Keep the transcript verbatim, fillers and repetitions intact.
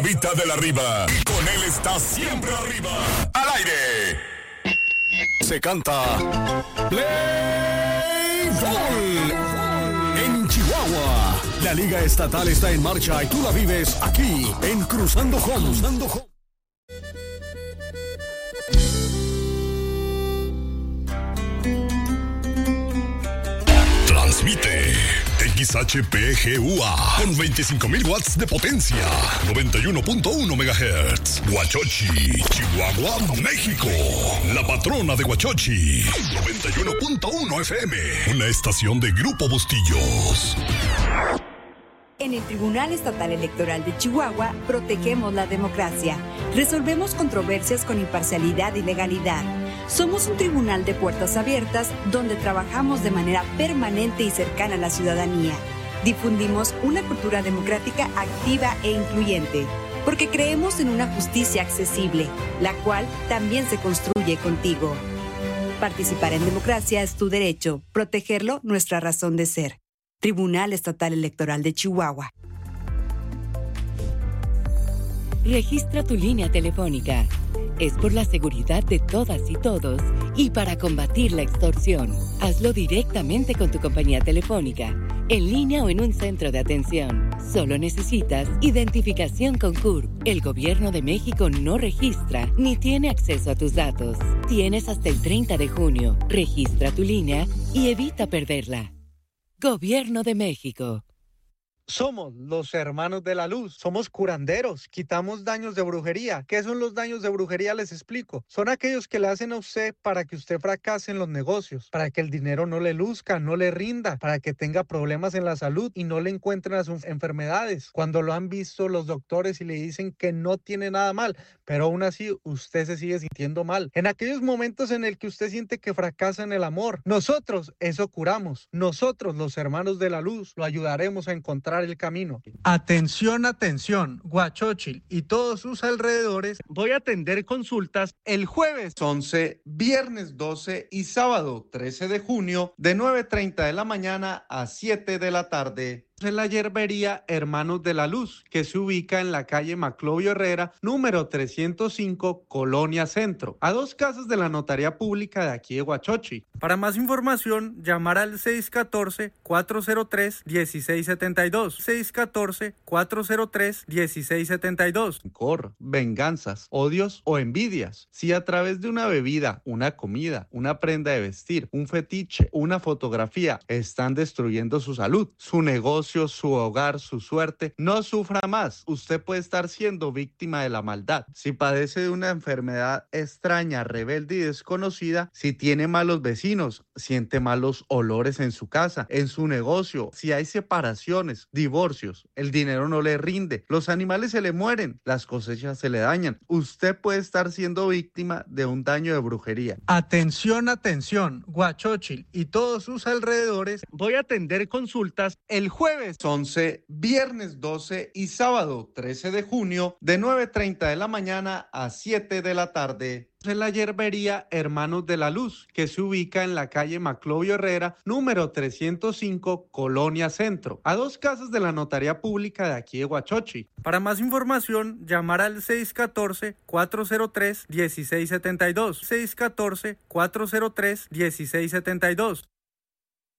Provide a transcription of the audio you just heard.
Chavita de la Riva. Y con él está siempre arriba. Al aire. Se canta Play Ball en Chihuahua. La Liga Estatal está en marcha y tú la vives aquí en Cruzando Home. Cruzando Home. Transmite X H P G U A con veinticinco mil watts de potencia, noventa y uno punto uno megahertz. Huachochi, Chihuahua, México. La patrona de Huachochi, noventa y uno punto uno F M. Una estación de Grupo Bustillos. En el Tribunal Estatal Electoral de Chihuahua protegemos la democracia. Resolvemos controversias con imparcialidad y legalidad. Somos un tribunal de puertas abiertas donde trabajamos de manera permanente y cercana a la ciudadanía. Difundimos una cultura democrática activa e incluyente, porque creemos en una justicia accesible, la cual también se construye contigo. Participar en democracia es tu derecho, protegerlo nuestra razón de ser. Tribunal Estatal Electoral de Chihuahua. Registra tu línea telefónica. Es por la seguridad de todas y todos y para combatir la extorsión. Hazlo directamente con tu compañía telefónica, en línea o en un centro de atención. Solo necesitas identificación con C U R P. El Gobierno de México no registra ni tiene acceso a tus datos. Tienes hasta el treinta de junio. Registra tu línea y evita perderla. Gobierno de México. Somos los hermanos de la luz, somos curanderos, quitamos daños de brujería. ¿Qué son los daños de brujería? Les explico. Son aquellos que le hacen a usted para que usted fracase en los negocios, para que el dinero no le luzca, no le rinda, para que tenga problemas en la salud y no le encuentren las enfermedades. Cuando lo han visto los doctores y le dicen que no tiene nada mal, pero aún así usted se sigue sintiendo mal. En aquellos momentos en el que usted siente que fracasa en el amor, nosotros eso curamos. Nosotros, los hermanos de la luz, lo ayudaremos a encontrar el camino. Atención, atención, Huachochil y todos sus alrededores. Voy a atender consultas el jueves once, viernes doce y sábado trece de junio de nueve treinta de la mañana a siete de la tarde. En la yerbería Hermanos de la Luz, que se ubica en la calle Maclovio Herrera, número trescientos cinco, Colonia Centro, a dos casas de la Notaría Pública de aquí de Huachochi. Para más información, llamar al seis uno cuatro, cuatro cero tres, uno seis siete dos, seis uno cuatro, cuatro cero tres, uno seis siete dos. Cor, venganzas, odios o envidias. Si a través de una bebida, una comida, una prenda de vestir, un fetiche, una fotografía, están destruyendo su salud, su negocio, su hogar, su suerte, no sufra más. Usted puede estar siendo víctima de la maldad. Si padece de una enfermedad extraña, rebelde y desconocida, si tiene malos vecinos, siente malos olores en su casa, en su negocio, si hay separaciones, divorcios, el dinero no le rinde, los animales se le mueren, las cosechas se le dañan, usted puede estar siendo víctima de un daño de brujería. Atención, atención, Huachochil y todos sus alrededores. Voy a atender consultas el jueves once, viernes doce y sábado trece de junio de nueve treinta de la mañana a siete de la tarde. En la yerbería Hermanos de la Luz, que se ubica en la calle Maclovio Herrera, número trescientos cinco, Colonia Centro, a dos casas de la Notaría Pública de aquí de Huachochi. Para más información, llamar al seis uno cuatro, cuatro cero tres, uno seis siete dos, seis uno cuatro, cuatro cero tres, uno seis siete dos.